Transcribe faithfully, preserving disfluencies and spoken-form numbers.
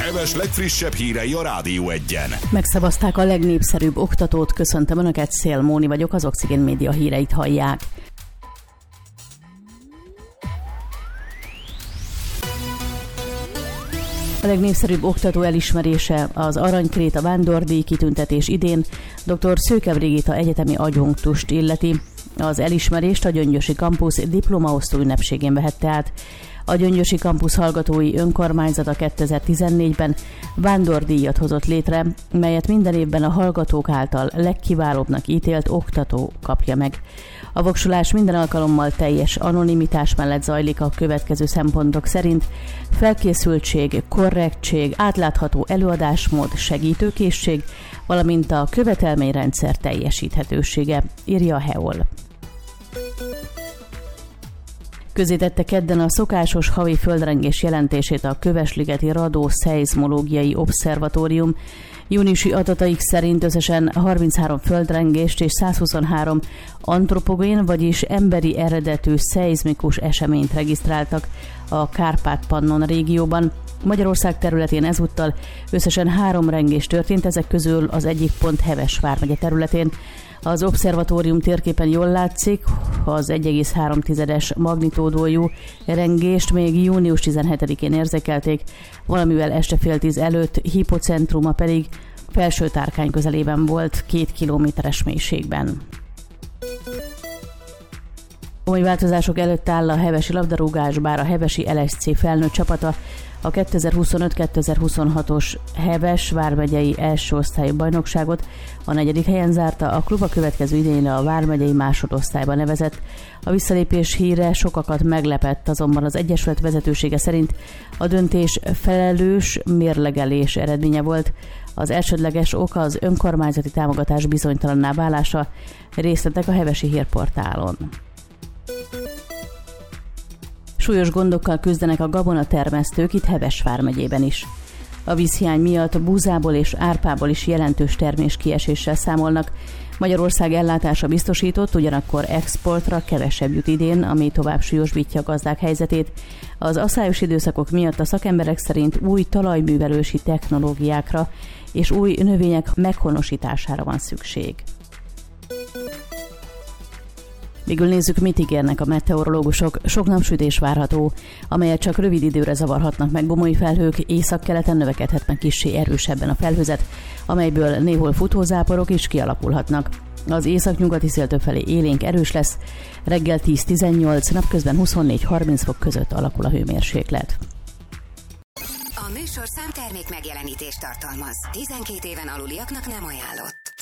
Heves legfrissebb hírei a Rádió Egyen. Megszavazták a legnépszerűbb oktatót. Köszöntöm Önöket, Szél Móni vagyok, az Oxigén Média híreit hallják. A legnépszerűbb oktató elismerése az Aranykréta Vándordíj kitüntetés idén dr. Szőke Brigitta egyetemi adjunktust illeti. Az elismerést a Gyöngyösi Kampusz diplomaosztó ünnepségén vehette át. A Gyöngyösi Kampusz hallgatói önkormányzata kétezer-tizennégyben vándordíjat hozott létre, melyet minden évben a hallgatók által legkiválóbbnak ítélt oktató kapja meg. A voksolás minden alkalommal teljes anonimitás mellett zajlik a következő szempontok szerint: felkészültség, korrektség, átlátható előadásmód, segítőkészség, valamint a követelményrendszer teljesíthetősége, írja a hé e o el. Közzétette kedden a szokásos havi földrengés jelentését a Kövesligeti Radó-Szeizmológiai Obszervatórium. Júniusi adataik szerint összesen harminchárom földrengést és százhuszonhárom antropogén, vagyis emberi eredetű szeizmikus eseményt regisztráltak a Kárpát-Pannon régióban. Magyarország területén ezúttal összesen három rengés történt, ezek közül az egyik pont Heves vármegye területén. Az obszervatórium térképen jól látszik, az egy egész három magnitódójú rengést még június tizenhetedikén érzékelték, valamivel este fél tíz előtt, hipocentruma pedig Felső Tárkány közelében volt, két kilométeres mélységben. Komoly változások előtt áll a hevesi labdarúgás, bár a hevesi el es cé felnőtt csapata a kétezer-huszonöt kétezer-huszonhatos Heves vármegyei első osztályú bajnokságot a negyedik helyen zárta, a klub a következő idényre a vármegyei másodosztályba nevezett. A visszalépés híre sokakat meglepett, azonban az egyesület vezetősége szerint a döntés felelős mérlegelés eredménye volt. Az elsődleges oka az önkormányzati támogatás bizonytalanná válása. Részletek a hevesi hírportálon. Súlyos gondokkal küzdenek a gabonatermesztők itt Heves vármegyében is. A vízhiány miatt búzából és árpából is jelentős terméskieséssel számolnak. Magyarország ellátása biztosított, ugyanakkor exportra kevesebb jut idén, ami tovább súlyosbítja a gazdák helyzetét. Az aszályos időszakok miatt a szakemberek szerint új talajművelősi technológiákra és új növények meghonosítására van szükség. Végül nézzük, mit ígérnek a meteorológusok. Sok napsütés várható, amelyet csak rövid időre zavarhatnak meg gomoly felhők, északkeleten növekedhet meg kissé erősebben a felhőzet, amelyből néhol futózáporok is kialakulhatnak. Az északnyugati szél többfelé élénk erős lesz, reggel tíz-tizennyolc, napközben huszonnégy-harminc fok között alakul a hőmérséklet. A műsorszám termék megjelenítést tartalmaz. tizenkét éven aluliaknak nem ajánlott.